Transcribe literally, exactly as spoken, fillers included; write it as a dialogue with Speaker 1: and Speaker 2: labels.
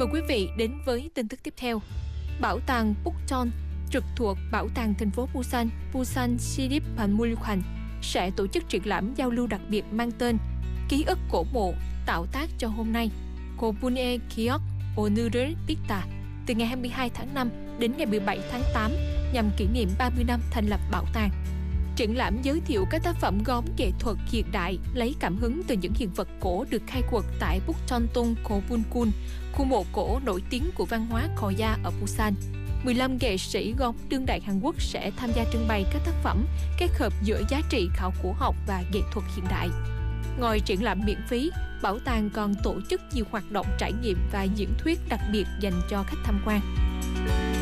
Speaker 1: Mời quý vị đến với tin tức tiếp theo. Bảo tàng Bukchon trực thuộc Bảo tàng thành phố Busan, Busan Siriphanmulkhan sẽ tổ chức triển lãm giao lưu đặc biệt mang tên Ký ức cổ mộ tạo tác cho hôm nay, Kobun의 기억 오늘을 읽다, từ ngày hai mươi hai tháng năm đến ngày mười bảy tháng tám nhằm kỷ niệm ba mươi năm thành lập bảo tàng. Triển lãm giới thiệu các tác phẩm gốm nghệ thuật hiện đại lấy cảm hứng từ những hiện vật cổ được khai quật tại Bukchontung Kobunkun, khu mộ cổ nổi tiếng của văn hóa Korea ở Busan. mười lăm nghệ sĩ gốm đương đại Hàn Quốc sẽ tham gia trưng bày các tác phẩm kết hợp giữa giá trị khảo cổ học và nghệ thuật hiện đại. Ngoài triển lãm miễn phí, bảo tàng còn tổ chức nhiều hoạt động trải nghiệm và diễn thuyết đặc biệt dành cho khách tham quan.